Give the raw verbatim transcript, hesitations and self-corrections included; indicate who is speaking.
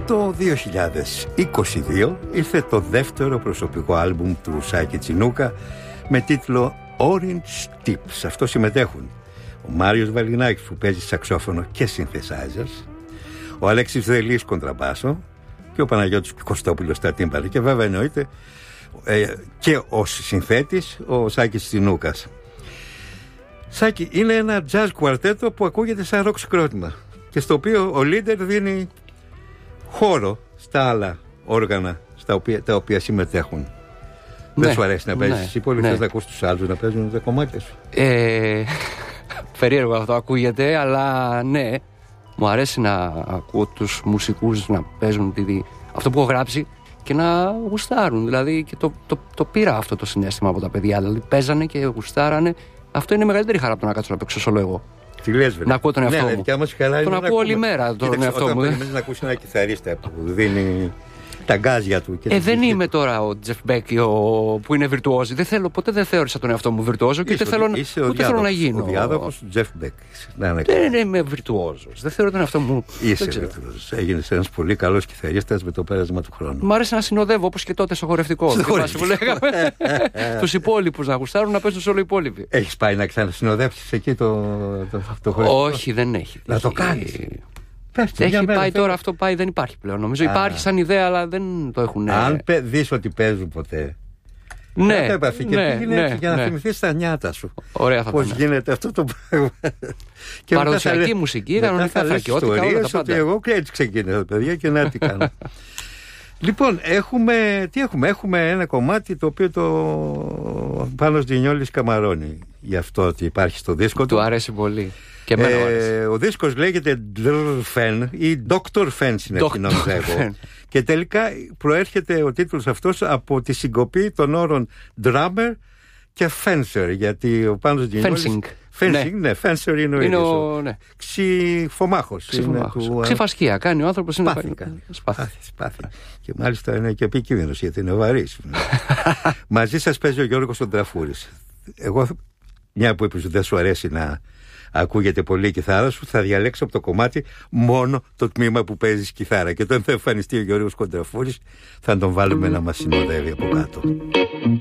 Speaker 1: Το δύο χιλιάδες είκοσι δύο ήρθε το δεύτερο προσωπικό άλμπουμ του Σάκη Τσινούκα με τίτλο Orange Tips. Σε αυτό συμμετέχουν ο Μάριος Βαλινάκης που παίζει σαξόφωνο και synthesizers, ο Αλέξης Δελής κοντραμπάσο και ο Παναγιώτης Κωστόπουλος στα τύμπανα και βέβαια εννοείται ε, και ο συνθέτης ο Σάκης Τσινούκας. Σάκη, είναι ένα jazz κουαρτέτο που ακούγεται σαν ροκ συγκρότημα και στο οποίο ο leader δίνει χώρο στα άλλα όργανα στα οποία, τα οποία συμμετέχουν. Ναι, δεν σου αρέσει να παίζεις, ναι, εσύ πολύ ναι. Θες να ακούς τους άλλους να παίζουν τα κομμάτια σου?
Speaker 2: Ε, περίεργο αυτό ακούγεται, αλλά ναι, μου αρέσει να ακούω τους μουσικούς να παίζουν τη, αυτό που έχω γράψει και να γουστάρουν. Δηλαδή και το, το, το πήρα αυτό το συναίσθημα από τα παιδιά. Δηλαδή παίζανε και γουστάρανε. Αυτό είναι μεγαλύτερη χαρά από το να κάτσω να παίξω σolo εγώ.
Speaker 1: Τι λες, βέβαια.
Speaker 2: Να ακούω τον εαυτό
Speaker 1: ναι,
Speaker 2: μου.
Speaker 1: Ναι,
Speaker 2: τον ακούω όλη μέρα τον
Speaker 1: Κοίταξε,
Speaker 2: εαυτό
Speaker 1: όταν
Speaker 2: μου.
Speaker 1: Όταν να ακούσει ένα κιθαρίστα που δίνει τα γκάζια του. Και
Speaker 2: ε, δεν είμαι του. Τώρα ο Τζεφ Μπέκ που είναι βιρτουόζη. Δεν θέλω, ποτέ δεν θεώρησα τον εαυτό μου βιρτουόζο και ούτε θέλω, ούτε θέλω να γίνω.
Speaker 1: Ο διάδοχος του Τζεφ Μπέκ.
Speaker 2: Δεν είμαι βιρτουόζος. Δεν θεωρώ τον εαυτό μου.
Speaker 1: Είσαι βιρτουόζος. Έγινες ένας πολύ καλός κιθαρίστας με το πέρασμα του χρόνου.
Speaker 2: Μ' άρεσε να συνοδεύω όπως και τότε στο χορευτικό. Που λέγαμε. Τους υπόλοιπους να γουστάρουν να παίζουν όλο οι υπόλοιποι.
Speaker 1: Έχεις πάει να ξανασυνοδεύσεις εκεί το χορευτικό?
Speaker 2: Όχι, δεν έχει.
Speaker 1: Να το κάνεις. Πέφτει,
Speaker 2: έχει πάει
Speaker 1: μέρα,
Speaker 2: τώρα, αυτό πάει, δεν υπάρχει πλέον. Νομίζω Α. υπάρχει σαν ιδέα, αλλά δεν το έχουν.
Speaker 1: Αν δεις ότι παίζουν ποτέ.
Speaker 2: Ναι,
Speaker 1: έπαθε και
Speaker 2: ναι,
Speaker 1: πήγαινε
Speaker 2: ναι,
Speaker 1: για να
Speaker 2: ναι.
Speaker 1: θυμηθείς τα νιάτα σου.
Speaker 2: Ωραία, θα
Speaker 1: πώς γίνεται αυτό το πράγμα.
Speaker 2: Παραδοσιακή μουσική, κανονικά φρακιώτικα, όλα τα πάντα.
Speaker 1: Ότι εγώ και έτσι ξεκίνησα, παιδιά, και να τι κάνω. Λοιπόν, έχουμε, τι έχουμε, έχουμε ένα κομμάτι το οποίο το Πάνος Τζινιόλης καμαρώνει. Γι' αυτό ότι υπάρχει στο δίσκο του.
Speaker 2: Του αρέσει πολύ. Και εμένα
Speaker 1: ε, ο δίσκος λέγεται Drfen ή Doctor Fence είναι αυτή, νόμιζα εγώ. Και τελικά προέρχεται ο τίτλος αυτός από τη συγκοπή των όρων drummer και fencer, γιατί ο Πάνος Τζινιόλης
Speaker 2: Fencing.
Speaker 1: Fencing, ναι,
Speaker 2: ναι,
Speaker 1: fencer είναι ο ίδιος. Ο...
Speaker 2: Ναι.
Speaker 1: Ξυφομάχος.
Speaker 2: Του... Ξυφασκία κάνει ο άνθρωπος.
Speaker 1: Σπάθη, είναι σπάθη. Σπάθη. Και μάλιστα είναι και επικίνδυνος γιατί είναι βαρύς. Μαζί σας παίζει ο Γιώργος ο Τραφούρης. Εγώ, μια που είπες ότι δεν σου αρέσει να ακούγεται πολύ η κιθάρα σου, θα διαλέξω από το κομμάτι μόνο το τμήμα που παίζεις κιθάρα. Και όταν θα εμφανιστεί ο Γιώργος Κοντραφούρης θα τον βάλουμε να μας συνοδεύει από κάτω.